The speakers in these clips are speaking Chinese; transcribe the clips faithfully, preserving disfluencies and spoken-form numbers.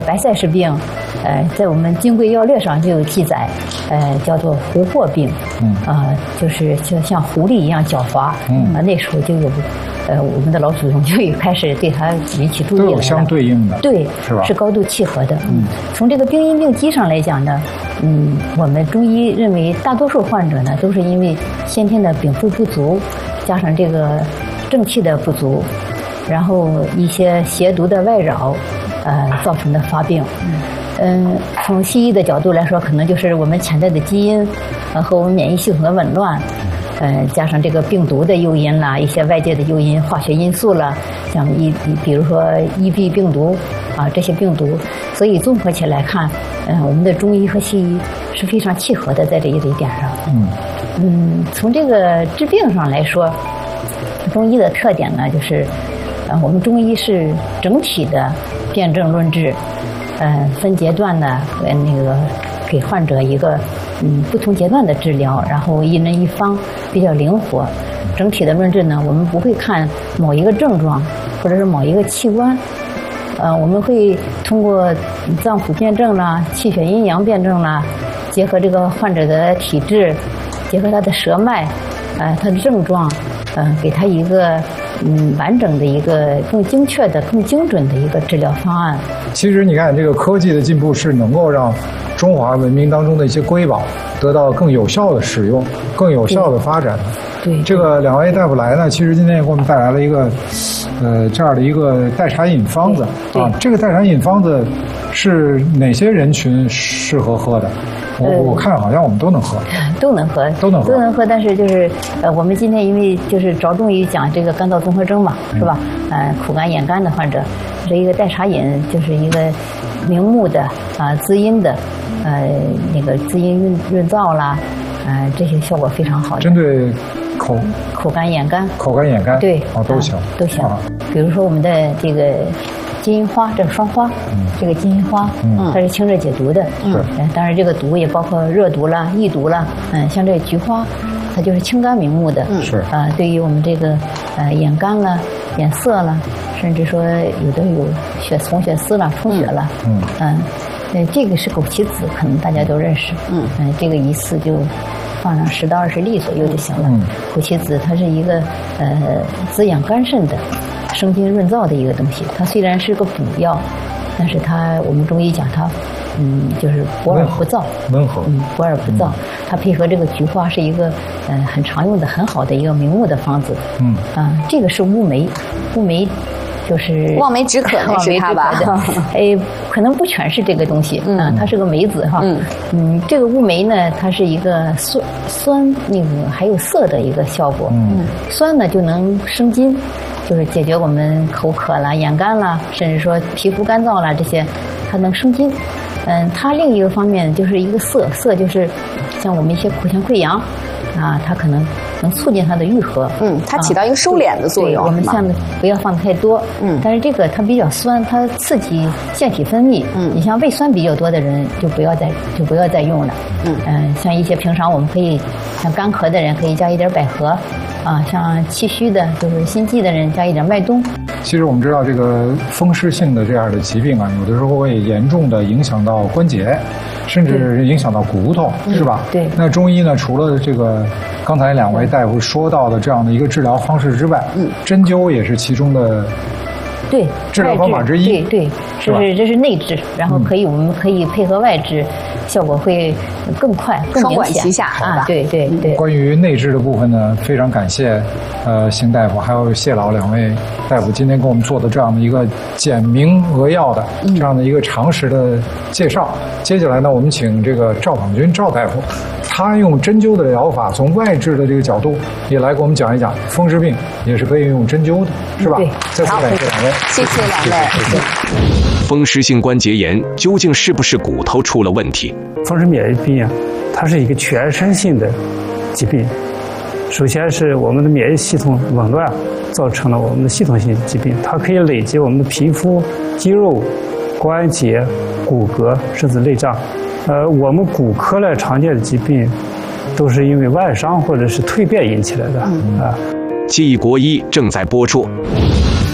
白塞氏病，呃，在我们《金匮要略》上就有记载，呃，叫做狐惑病，嗯，啊、呃，就是就像狐狸一样狡猾，嗯，啊，那时候就有，呃，我们的老祖宗就有开始对它引起注意了， 都有相对应的， 对， 是吧？ 是高度契合的。嗯，从这个病因病机上来讲呢，嗯，我们中医认为大多数患者呢都是因为先天的禀赋不足，加上这个正气的不足，然后一些邪毒的外扰。呃，造成的发病，嗯，从西医的角度来说，可能就是我们潜在的基因，呃，和我们免疫系统的紊乱，呃，加上这个病毒的诱因啦，一些外界的诱因、化学因素啦，像一比如说 E B 病毒啊这些病毒，所以综合起来看，嗯、呃，我们的中医和西医是非常契合的，在这一点上。嗯嗯，从这个治病上来说，中医的特点呢，就是，呃，我们中医是整体的。辨证论治，呃，分阶段的，呃，那个给患者一个嗯不同阶段的治疗，然后一人一方，比较灵活。整体的论治呢，我们不会看某一个症状或者是某一个器官，呃，我们会通过脏腑辨证啦、气血阴阳辨证啦，结合这个患者的体质，结合他的舌脉，呃，他的症状，嗯、呃，给他一个。嗯，完整的一个更精确的、更精准的一个治疗方案。 其实你看，这个科技的进步是能够让中华文明当中的一些瑰宝得到更有效的使用、更有效的发展。 对，对这个两位大夫来呢，其实今天也给我们带来了一个，呃，这样的一个代茶饮方子啊。这个代茶饮方子是哪些人群适合喝的？我我看好像我们都能喝， 都能喝， 都能喝， 都能喝。但是就是呃，我们今天因为就是着重于讲这个干燥综合征嘛，是吧？呃，苦干眼干的患者，这一个代茶饮就是一个明目的啊、滋阴的，呃，那个滋阴润润燥啦，呃，这些效果非常好的。 针对口口干眼干， 口干眼干， 对， 啊都行， 都行。 啊、 比如说我们的这个。金银花，这个双花，嗯、这个金银花，嗯、它是清热解毒的。嗯，当然这个毒也包括热毒啦、疫毒啦。嗯，像这个菊花，它就是清肝明目的。 嗯，是啊、呃，对于我们这个呃眼干了、眼涩了，甚至说有的有血从血丝了、充血了。嗯嗯，呃，这个是枸杞子，可能大家都认识。嗯嗯、呃，这个一次就放上十到二十粒左右就行了。嗯，枸杞子它是一个呃滋养肝肾的。生津润燥的一个东西，它虽然是个补药，但是它我们中医讲它，嗯，就是补而不燥， 温和， 嗯，补而不燥。嗯、它配合这个菊花是一个，呃，很常用的、很好的一个明目的方子。嗯，啊，这个是乌梅，乌梅就是望梅止渴，那是它吧？ 哎，可能不全是这个东西，嗯、啊，它是个梅子哈。嗯嗯，这个乌梅呢，它是一个酸酸那个还有涩的一个效果。嗯，酸呢就能生津。就是解决我们口渴啦、眼干啦，甚至说皮肤干燥啦这些，它能生津。嗯，它另一个方面就是一个涩，涩就是像我们一些口腔溃疡啊，它可能能促进它的愈合。 嗯，它起到一个收敛的作用。 啊、我们下面不要放的太多。嗯，但是这个它比较酸，它刺激腺体分泌。嗯，你像胃酸比较多的人就不要再就不要再用了。嗯嗯，像一些平常我们可以像干咳的人可以加一点百合。啊，像气虚的，就是心悸的人加一点麦冬。 其实我们知道，这个风湿性的这样的疾病啊，有的时候会严重的影响到关节，甚至影响到骨头，是吧？ 对。 那中医呢，除了这个刚才两位大夫说到的这样的一个治疗方式之外，嗯，针灸也是其中的。 对， 治疗方法之一。 对对，这是这是内治，然后可以、嗯、我们可以配合外治，效果会更快、更明显。 双管齐下啊！对对对。 关于内治的部分呢，非常感谢呃邢大夫还有谢老两位大夫今天给我们做的这样的一个简明扼要的这样的一个常识的介绍。嗯、接下来呢，我们请这个赵广军赵大夫，他用针灸的疗法，从外治的这个角度也来给我们讲一讲风湿病也是可以用针灸的，是吧？ 对。 再次感谢两位。 谢谢两位。谢谢。 风湿性关节炎究竟是不是骨头出了问题？ 风湿免疫病啊，它是一个全身性的疾病。首先是我们的免疫系统紊乱，造成了我们的系统性疾病，它可以累积我们的皮肤、肌肉、关节、骨骼，甚至内脏。呃，我们骨科呢常见的疾病，都是因为外伤或者是蜕变引起来的啊。 记忆国医正在播出。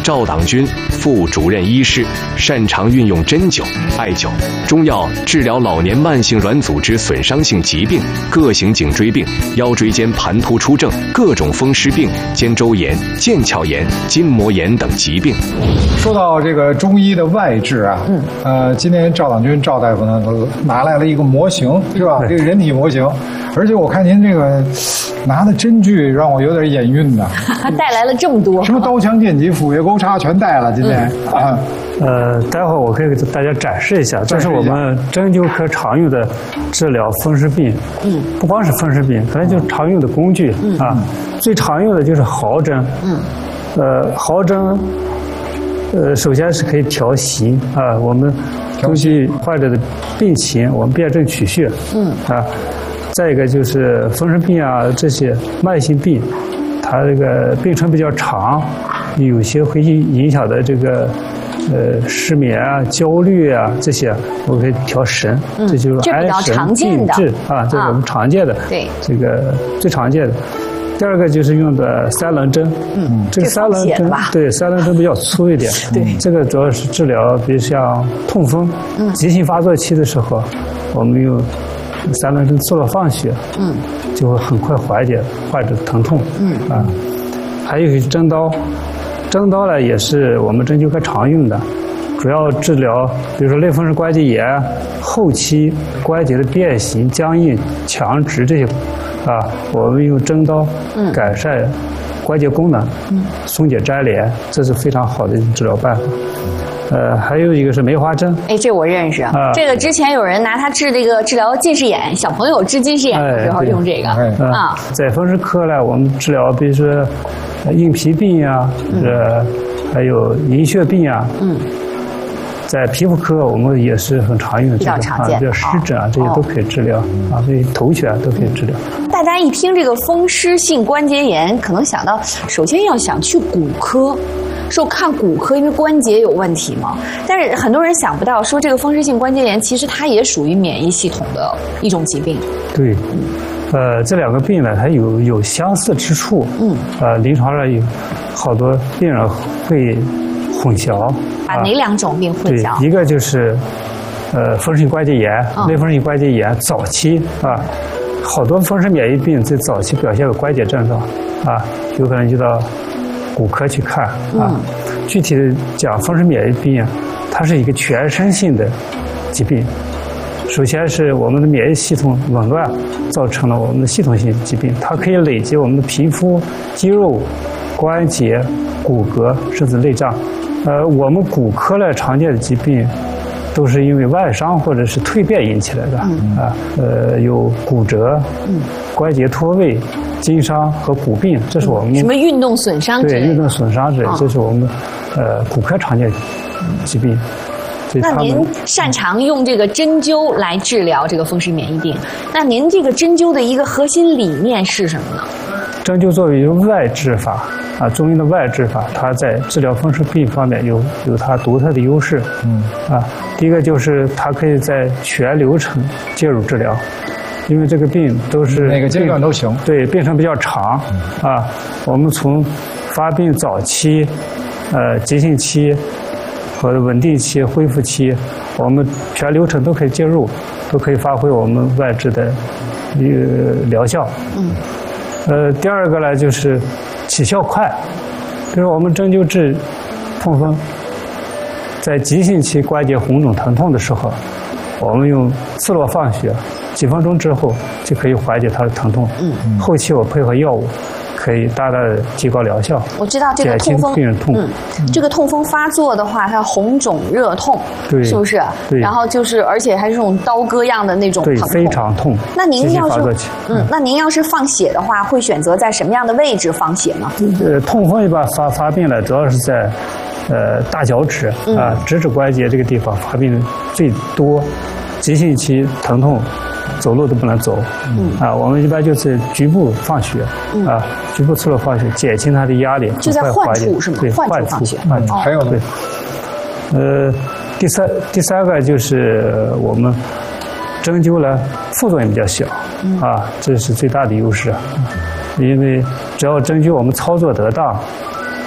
赵党军，副主任医师，擅长运用针灸、艾灸、中药治疗老年慢性软组织损伤性疾病、各型颈椎病、腰椎间盘突出症、各种风湿病、肩周炎、腱鞘炎、筋膜炎等疾病。 说到这个中医的外治啊，嗯，呃，今天赵党军赵大夫呢都拿来了一个模型，是吧？这个人体模型，而且我看您这个拿的针具让我有点眼晕呢。 带来了这么多， 什么刀枪剑戟斧钺钩叉全带了，今天、嗯、啊。 呃，待会儿我可以给大家展示一下，这是我们针灸科常用的治疗风湿病。嗯，不光是风湿病，反正就是常用的工具、嗯、啊。最常用的就是毫针。嗯，呃，毫针。呃，首先是可以调息啊，我们根据患者的病情，我们辨证取穴。嗯啊，再一个就是风湿病啊，这些慢性病，它这个病程比较长，有些会影响的这个呃失眠啊、焦虑啊这些，我可以调神，嗯、这就是安神定志啊，这是我们常见的。对，这个最常见的。第二个就是用的三棱针，嗯，这个三棱针，对，三棱针比较粗一点，对，这个主要是治疗，比如像痛风，嗯，急性发作期的时候，我们用三棱针刺络放血，嗯，就会很快缓解患者的疼痛，嗯啊，还有一个针刀，针刀呢也是我们针灸科常用的，主要治疗，比如说类风湿关节炎后期关节的变形、僵硬、强直这些。啊，我们用针刀改善关节功能，嗯、松解粘连，这是非常好的一种治疗办法。呃，还有一个是梅花针， 哎，这我认识。啊、这个之前有人拿它治这个治疗近视眼，小朋友治近视眼的时候用这个。哎、 啊，在风湿科呢，我们治疗比如说硬皮病呀、啊，呃、嗯，还有银屑病啊，嗯。在皮肤科，我们也是很常用的， 比较常见， 比如湿疹啊，这些都可以治疗啊，所以头癣都可以治疗。 大家一听这个风湿性关节炎，可能想到首先要想去骨科，说看骨科，因为关节有问题嘛。但是很多人想不到，说这个风湿性关节炎其实它也属于免疫系统的一种疾病。 对，呃，这两个病呢，它有有相似之处。嗯，呃，临床上有好多病人会混淆。 把哪两种病混淆？ 对，一个就是，呃，风湿性关节炎、哦、类风湿性关节炎早期啊，好多风湿免疫病在早期表现有关节症状啊，有可能就到骨科去看啊。嗯、具体的讲，风湿免疫病它是一个全身性的疾病，首先是我们的免疫系统紊乱造成了我们的系统性疾病，它可以累积我们的皮肤、肌肉、关节、骨骼甚至内脏。呃，我们骨科呢常见的疾病，都是因为外伤或者是蜕变引起来的、嗯、啊。呃，有骨折、嗯、关节脱位、筋伤和骨病，这是我们、 嗯、什么运动损伤之类的。 对，运动损伤之类，哦、这是我们呃骨科常见疾病。 那您擅长用这个针灸来治疗这个风湿免疫病，那您这个针灸的一个核心理念是什么呢？ 针灸作为一个外治法啊，中医的外治法，它在治疗风湿病方面有有它独特的优势。嗯啊，第一个就是它可以在全流程介入治疗，因为这个病都是哪个阶段都行。 对，病程比较长、嗯、啊，我们从发病早期、呃急性期和稳定期、恢复期，我们全流程都可以介入，都可以发挥我们外治的一个疗效。嗯。呃，第二个呢就是起效快，比如我们针灸治痛风，在急性期关节红肿疼痛的时候，我们用刺络放血，几分钟之后就可以缓解它的疼痛。嗯嗯。后期我配合药物，可以大大的提高疗效。 我知道这个痛风， 病人痛，嗯， 这个痛风发作的话，它红肿热痛，对，是不是？对。然后就是，而且还是这种刀割样的那种疼痛， 对，非常痛。 那您要是，嗯，那您要是放血的话，会选择在什么样的位置放血呢？ 呃，痛风一般发发病了，主要是在，呃，大脚趾啊、直指关节这个地方发病最多，急性期疼痛。走路都不能走，嗯啊，我们一般就是局部放血，嗯、啊，局部刺络放血，减轻它的压力， 就在患处是吗？ 对， 患处放血。 患处、 嗯、还有呢？ 呃，第三第三个就是我们针灸呢，副作用比较小，嗯、啊，这是最大的优势，因为只要针灸我们操作得当，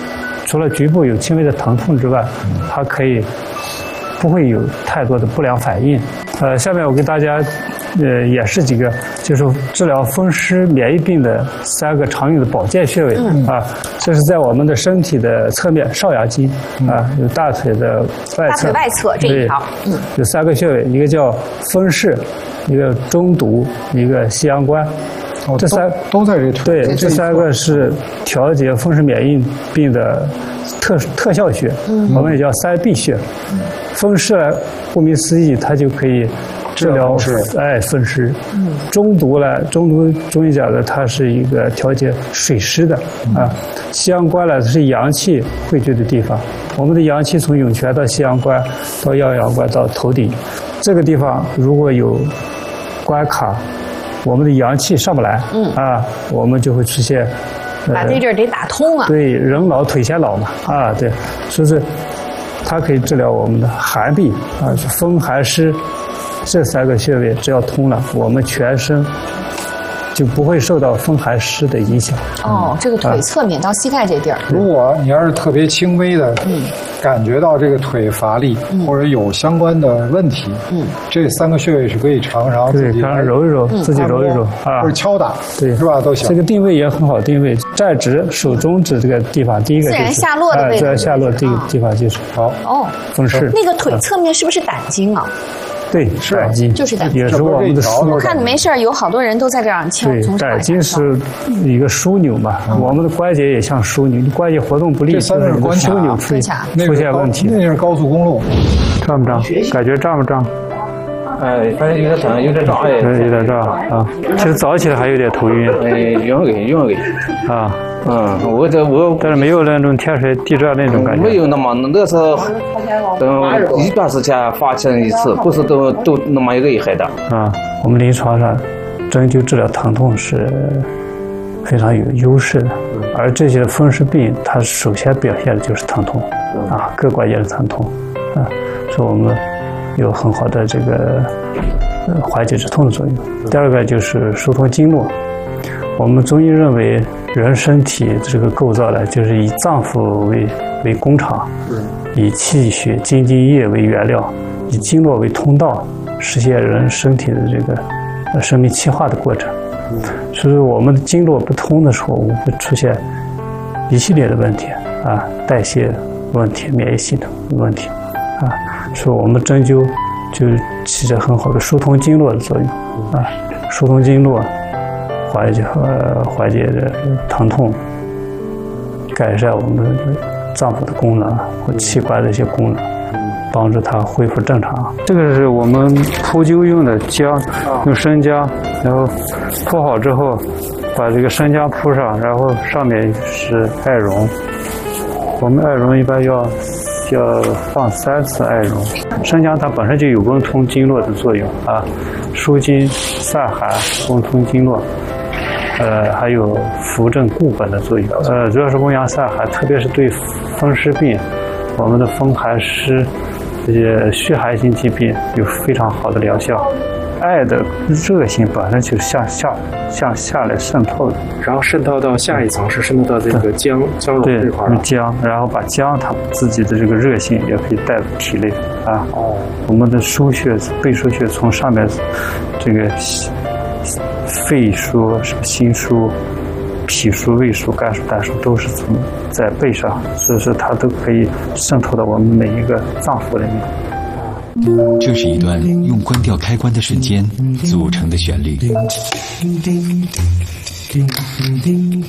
除了局部有轻微的疼痛之外，它可以不会有太多的不良反应。呃，下面我给大家呃演示几个，就是治疗风湿免疫病的三个常用的保健穴位、嗯、啊。这是在我们的身体的侧面少阳经、嗯、啊，有大腿的外侧， 大腿外侧这一条， 嗯，有三个穴位，一个叫风市，一个中毒，一个西阳关。 哦、 这三都, 都在这对，这三个是调节风湿免疫病的特特效穴，嗯、我们也叫三必穴。嗯、风湿呢，顾名思义，它就可以治疗哎风湿。嗯、中毒呢，中毒中医讲的，它是一个调节水湿的、嗯、啊。西阳关呢，是阳气汇聚的地方。我们的阳气从涌泉到西阳关，到腰阳关到头顶，这个地方如果有关卡，我们的阳气上不来，嗯啊，我们就会出现， 呃、把这地儿得打通啊。 对，人老腿先老嘛，啊，对，所以是它可以治疗我们的寒病啊，风寒湿这三个穴位，只要通了，我们全身就不会受到风寒湿的影响。 哦，这个腿侧面到膝盖这地儿， 如果你要是特别轻微的，嗯，感觉到这个腿乏力、嗯、或者有相关的问题，嗯，这三个穴位是可以常常自己对，揉一揉，嗯、自己揉一揉啊， 或者敲打， 对， 是吧？都行。 这个定位也很好定位，站直手中指这个地方，第一个就是自然下落的位置， 自然下落这个地方就是好哦， 风湿。 那个腿侧面是不是胆经啊？ 对，胆经就是胆经， 也是我们的枢纽。 我看没事有好多人都在这样敲。 对，胆经是一个枢纽嘛，嗯、我们的关节也像枢纽，你关节活动不利， 这三是关枢纽出出现问题。 那是高速公路， 胀不胀？感觉胀不胀？ 哎，反正有点胀，有点胀，哎， 有点胀啊。其实早起来还有点头晕。 哎，晕给晕给。 啊。 嗯，我这我但是没有那种天水地热那种感觉。 没有那么，那是嗯一段时间发生一次，不是都都那么一个厉害的。 啊，我们临床上针灸治疗疼痛是非常有优势的，而这些风湿病它首先表现的就是疼痛，啊，各关节的疼痛，啊，所以我们有很好的这个呃缓解止痛的作用。第二个就是疏通经络，我们中医认为。人身体这个构造呢，就是以脏腑为为工厂，以气血、精津液为原料，以经络为通道，实现人身体的这个生命气化的过程。所以我们的经络不通的时候，我们会出现一系列的问题啊，代谢问题、免疫系统问题啊，所以我们针灸就起着很好的疏通经络的作用啊，疏通经络。缓解呃缓解的疼痛，改善我们的脏腑的功能和器官的一些功能，帮助它恢复正常。这个是我们铺灸用的姜，用生姜，然后铺好之后，把这个生姜铺上，然后上面是艾绒。我们艾绒一般要要放三次艾绒。生姜它本身就有温通经络的作用啊，舒筋散寒，温通经络。呃，还有扶正固本的作用。呃，主要是温阳散寒，特别是对风湿病，我们的风寒湿这些虚寒性疾病有非常好的疗效。艾的热性本身就是向下向下来渗透的， 然后渗透到下一层是渗透到这个姜姜蓉这块儿。 姜，然后把姜它自己的这个热性也可以带入体内啊。哦，我们的腧穴、背腧穴从上面这个。肺腧、什么心腧、脾腧、胃腧、肝腧、胆腧都是从在背上，所以说它都可以渗透到我们每一个脏腑里面。 这是一段用关掉开关的瞬间组成的旋律。